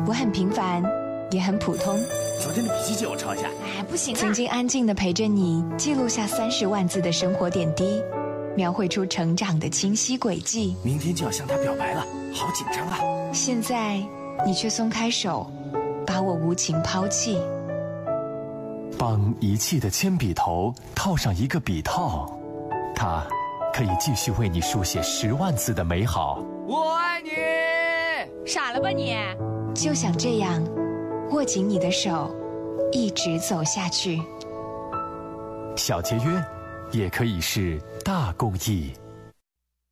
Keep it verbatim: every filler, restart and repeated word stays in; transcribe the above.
我很平凡，也很普通。 昨天的笔记借我抄一下。 哎，不行啊！ 曾经安静地陪着你，记录下三十万字的生活点滴，描绘出成长的清晰轨迹。 明天就要向他表白了，好紧张啊！ 现在你却松开手，把我无情抛弃。 帮遗弃的铅笔头套上一个笔套，它可以继续为你书写十万字的美好。 我爱你。 傻了吧你？ 就想这样握紧你的手，一直走下去。 小节约也可以是大公益。